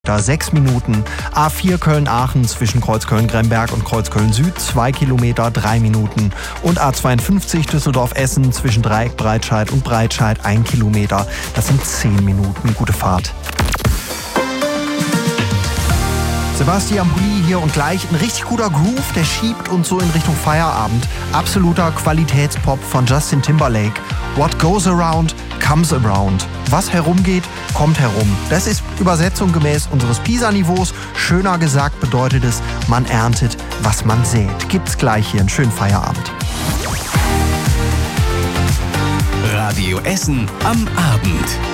Da 6 Minuten. A4 Köln-Aachen zwischen Kreuz Köln-Gremberg und Kreuz Köln-Süd 2 Kilometer, 3 Minuten. Und A52 Düsseldorf-Essen zwischen Dreieck Breitscheid und Breitscheid 1 Kilometer. Das sind 10 Minuten. Gute Fahrt. Sebastian Pulli hier und gleich ein richtig guter Groove, der schiebt uns so in Richtung Feierabend. Absoluter Qualitätspop von Justin Timberlake. What goes around, comes around. Was herumgeht, kommt herum. Das ist Übersetzung gemäß unseres PISA-Niveaus. Schöner gesagt bedeutet es, man erntet, was man sät. Gibt's gleich hier einen schönen Feierabend. Radio Essen am Abend.